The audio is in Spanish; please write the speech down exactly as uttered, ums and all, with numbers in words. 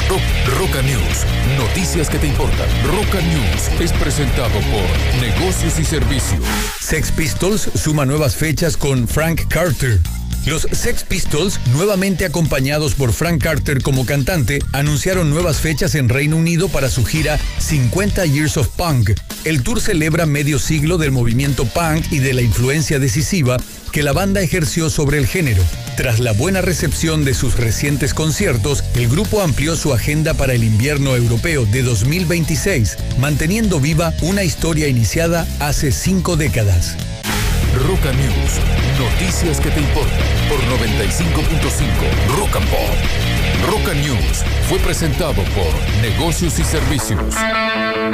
Rock, Roca News, noticias que te importan. Roca News es presentado por Negocios y Servicios. Sex Pistols suma nuevas fechas con Frank Carter. Los Sex Pistols, nuevamente acompañados por Frank Carter como cantante, anunciaron nuevas fechas en Reino Unido para su gira cincuenta Years of Punk. El tour celebra medio siglo del movimiento punk y de la influencia decisiva que la banda ejerció sobre el género. Tras la buena recepción de sus recientes conciertos, el grupo amplió su agenda para el invierno europeo de dos mil veintiséis, manteniendo viva una historia iniciada hace cinco décadas. Roca News, noticias que te importan por noventa y cinco punto cinco Rock and Pop. Roca News fue presentado por Negocios y Servicios.